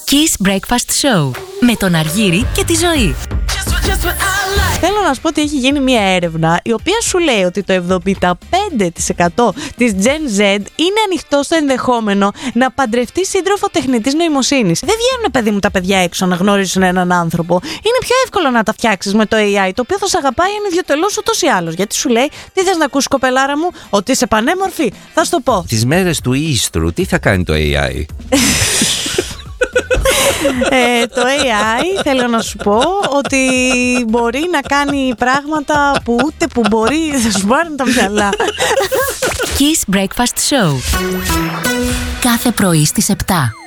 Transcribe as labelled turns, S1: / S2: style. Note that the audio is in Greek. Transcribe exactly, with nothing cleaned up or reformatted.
S1: Kiss Breakfast Show με τον Αργύρη και τη Ζωή.
S2: Θέλω να σου πω ότι έχει γίνει μια έρευνα η οποία σου λέει ότι το εβδομήντα πέντε τοις εκατό της Gen Z είναι ανοιχτό στο ενδεχόμενο να παντρευτεί σύντροφο τεχνητής νοημοσύνης. Δεν βγαίνουν, παιδί μου, τα παιδιά έξω να γνωρίσουν έναν άνθρωπο. Είναι πιο εύκολο να τα φτιάξεις με το έι άι, το οποίο θα σε αγαπάει ανιδιοτελώς ούτως ή άλλως. Γιατί σου λέει, τι θες να ακούσεις, κοπελάρα μου, ότι είσαι πανέμορφη. Θα σου το πω.
S3: Τις μέρες του Ίστρου, τι θα κάνει το έι άι?
S2: ε, το έι άι θέλω να σου πω ότι μπορεί να κάνει πράγματα που ούτε που μπορεί, θα σου πάρουν τα μυαλά.
S1: Kiss Breakfast Show κάθε πρωί στις επτά.